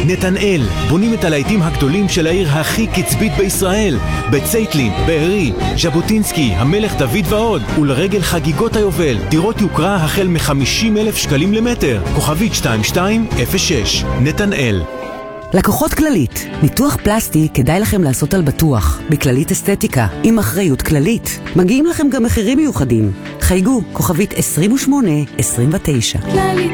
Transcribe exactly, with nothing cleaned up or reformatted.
נתנאל, בונים את הלהיטים הגדולים של העיר הכי קצבית בישראל. בצייטלין, בארי, ז'בוטינסקי, המלך דוד ועוד. ולרגל חגיגות היובל, דירות יוקרה החל מ-חמישים אלף שקלים למטר. כוכבית שתיים שתיים אפס שש. נתנאל. לקוחות כללית, ניתוח פלסטי כדאי לכם לעשות על בטוח, בכללית אסתטיקה, עם אחריות כללית. מגיעים לכם גם מחירים מיוחדים. חייגו, כוכבית עשרים ושמונה עשרים ותשע. כללית